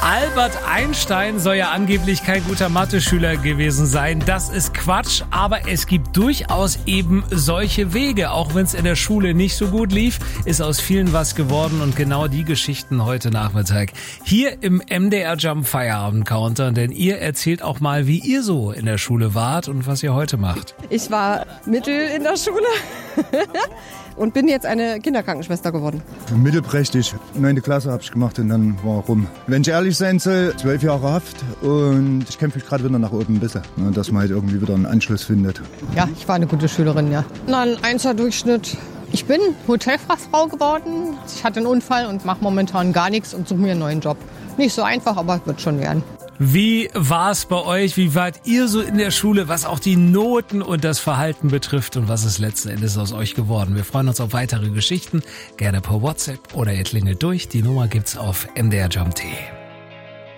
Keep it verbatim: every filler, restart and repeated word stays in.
Albert Einstein soll ja angeblich kein guter Mathe-Schüler gewesen sein. Das ist Quatsch, aber es gibt durchaus eben solche Wege. Auch wenn es in der Schule nicht so gut lief, ist aus vielen was geworden und genau die Geschichten heute Nachmittag. Hier im M D R Jump Feierabend Counter, denn ihr erzählt auch mal, wie ihr so in der Schule wart und was ihr heute macht. Ich war mittel in der Schule. Und bin jetzt eine Kinderkrankenschwester geworden. Mittelprächtig. Neunte Klasse habe ich gemacht und dann war rum. Wenn ich ehrlich sein soll, zwölf Jahre Haft und ich kämpfe mich gerade wieder nach oben ein bisschen, dass man halt irgendwie wieder einen Anschluss findet. Ja, ich war eine gute Schülerin, ja. Na, ein Einser-Durchschnitt. Ich bin Hotelfachfrau geworden. Ich hatte einen Unfall und mache momentan gar nichts und suche mir einen neuen Job. Nicht so einfach, aber wird schon werden. Wie war es bei euch? Wie wart ihr so in der Schule, was auch die Noten und das Verhalten betrifft und was ist letzten Endes aus euch geworden? Wir freuen uns auf weitere Geschichten, gerne per WhatsApp oder ihr klingelt durch. Die Nummer gibt's auf M D R Jump T.